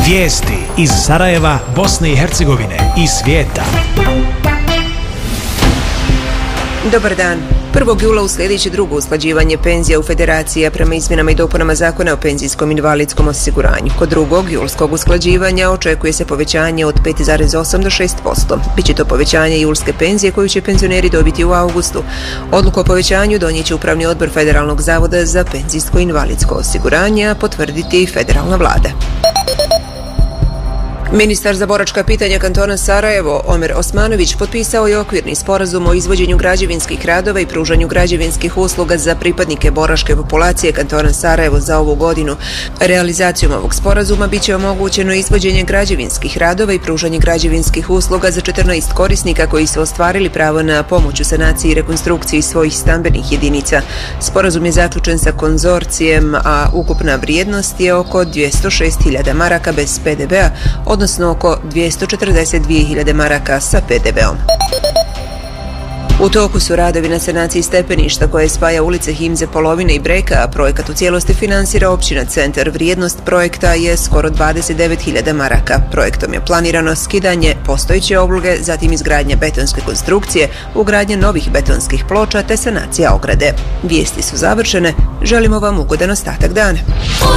Vijesti iz Sarajeva, Bosne i Hercegovine i svijeta. Dobar dan. 1. jula uslijedit će drugo usklađivanje penzija u Federaciji, a prema izmjenama i dopunama Zakona o penzijskom i invalidskom osiguranju. Kod drugog julskog usklađivanja očekuje se povećanje od 5,8 do 6%. Biće to povećanje julske penzije koju će penzioneri dobiti u augustu. Odluku o povećanju donijet će Upravni odbor Federalnog zavoda za penzijsko i invalidsko osiguranje, a potvrditi i federalna vlada. Ministar za boračka pitanja kantona Sarajevo, Omer Osmanović, potpisao je okvirni sporazum o izvođenju građevinskih radova i pružanju građevinskih usluga za pripadnike boračke populacije kantona Sarajevo za ovu godinu. Realizacijom ovog sporazuma biće omogućeno izvođenje građevinskih radova i pružanje građevinskih usluga za 14 korisnika koji su ostvarili pravo na pomoć u sanaciji i rekonstrukciji svojih stambenih jedinica. Sporazum je zaključen sa konzorcijem, a ukupna vrijednost je oko 206.000 maraka bez PDV-a, odnosno oko 242.000 maraka sa PDV-om. U toku su radovi na sanaciji stepeništa koje spaja ulice Himze, Polovine i Breka, a projekat u cijelosti finansira općina Centar. Vrijednost projekta je skoro 29.000 maraka. Projektom je planirano skidanje postojeće obloge, zatim izgradnja betonske konstrukcije, ugradnja novih betonskih ploča te sanacija ograde. Vijesti su završene. Želimo vam ugodan ostatak dana.